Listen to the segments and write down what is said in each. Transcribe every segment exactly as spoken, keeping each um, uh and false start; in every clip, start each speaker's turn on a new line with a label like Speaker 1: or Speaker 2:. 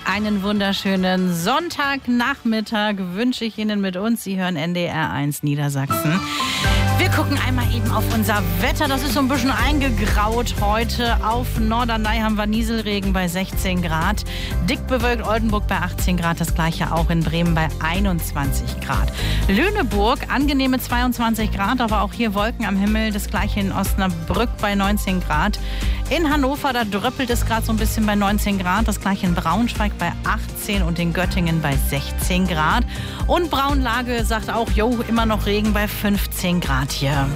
Speaker 1: Einen wunderschönen Sonntagnachmittag wünsche ich Ihnen mit uns. Sie hören N D R eins Niedersachsen. Wir gucken einmal eben auf unser Wetter. Das ist so ein bisschen eingegraut heute. Auf Norderney haben wir Nieselregen bei sechzehn Grad. Dick bewölkt Oldenburg bei achtzehn Grad. Das gleiche auch in Bremen bei einundzwanzig Grad. Lüneburg angenehme zweiundzwanzig Grad, aber auch hier Wolken am Himmel. Das gleiche in Osnabrück bei neunzehn Grad. In Hannover, da dröppelt es gerade so ein bisschen bei neunzehn Grad. Das gleiche in Braunschweig bei achtzehn und in Göttingen bei sechzehn Grad. Und Braunlage sagt auch, jo, immer noch Regen bei fünfzehn Grad hier.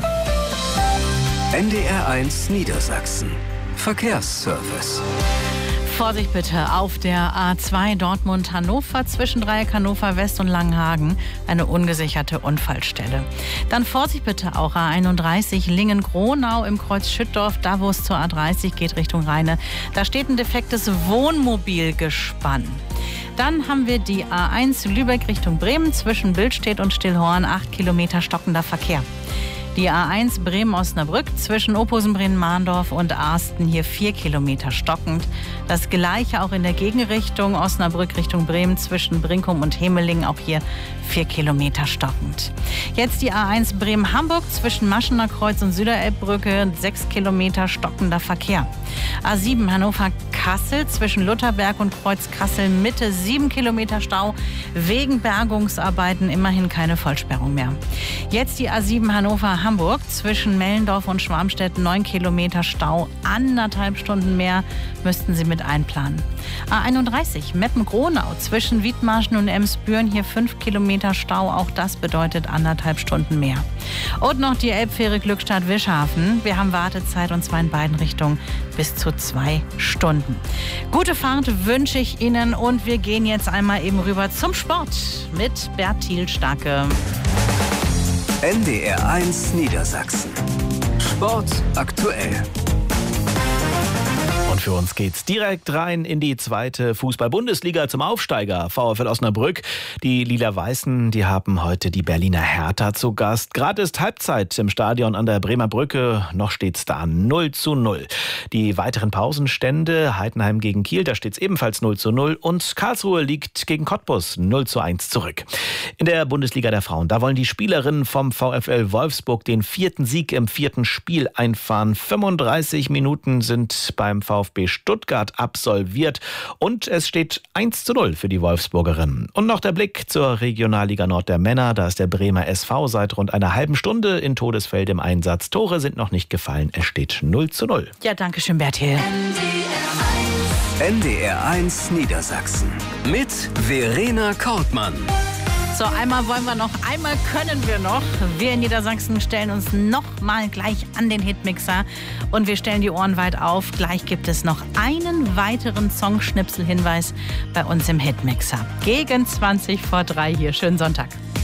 Speaker 2: N D R eins Niedersachsen. Verkehrsservice.
Speaker 1: Vorsicht bitte auf der A zwei Dortmund-Hannover zwischen Dreieck Hannover West und Langenhagen. Eine ungesicherte Unfallstelle. Dann Vorsicht bitte auch A einunddreißig Lingen-Gronau im Kreuz Schüttdorf, da wo es zur A dreißig geht Richtung Rheine. Da steht ein defektes Wohnmobilgespann. Dann haben wir die A eins Lübeck Richtung Bremen zwischen Billstedt und Stillhorn, acht Kilometer stockender Verkehr. Die A eins Bremen-Osnabrück zwischen Opposen-Brehn-Mahndorf und Arsten, hier vier Kilometer stockend. Das gleiche auch in der Gegenrichtung Osnabrück Richtung Bremen zwischen Brinkum und Hemelingen, auch hier vier Kilometer stockend. Jetzt die A eins Bremen-Hamburg zwischen Maschener Kreuz und Süderelbbrücke, sechs Kilometer stockender Verkehr. A sieben Hannover-Kassel zwischen Lutherberg und Kreuz Kassel-Mitte, sieben Kilometer Stau. Wegen Bergungsarbeiten immerhin keine Vollsperrung mehr. Jetzt die A sieben Hannover-Hamburg zwischen Mellendorf und Schwarmstedt, neun Kilometer Stau. Anderthalb Stunden mehr müssten Sie mit einplanen. A einunddreißig Meppen-Gronau zwischen Wiedmarschen und Emsbüren, hier fünf Kilometer Stau. Auch das bedeutet anderthalb Stunden mehr. Und noch die Elbfähre Glückstadt-Wischhafen. Wir haben Wartezeit und zwar in beiden Richtungen bis zu zwei Stunden. Gute Fahrt wünsche ich Ihnen und wir gehen jetzt einmal eben rüber zum Sport mit Bertil Starke.
Speaker 2: N D R eins Niedersachsen. Sport aktuell.
Speaker 3: Und für uns geht's direkt rein in die zweite Fußball-Bundesliga zum Aufsteiger VfL Osnabrück. Die Lila-Weißen, die haben heute die Berliner Hertha zu Gast. Gerade ist Halbzeit im Stadion an der Bremer Brücke. Noch steht's da null zu null. Die weiteren Pausenstände: Heidenheim gegen Kiel, da steht's ebenfalls null zu null. Und Karlsruhe liegt gegen Cottbus null zu eins zurück. In der Bundesliga der Frauen, da wollen die Spielerinnen vom VfL Wolfsburg den vierten Sieg im vierten Spiel einfahren. fünfunddreißig Minuten sind beim VfB Stuttgart absolviert und es steht eins zu null für die Wolfsburgerinnen. Und noch der Blick zur Regionalliga Nord der Männer. Da ist der Bremer S V seit rund einer halben Stunde in Todesfeld im Einsatz. Tore sind noch nicht gefallen. Es steht null zu null.
Speaker 1: Ja, danke schön, Bertil.
Speaker 2: N D R eins Niedersachsen mit Verena Kortmann.
Speaker 1: So, einmal wollen wir noch, einmal können wir noch. Wir in Niedersachsen stellen uns noch mal gleich an den Hitmixer und wir stellen die Ohren weit auf. Gleich gibt es noch einen weiteren Songschnipsel-Hinweis bei uns im Hitmixer. Gegen zwanzig vor drei hier. Schönen Sonntag.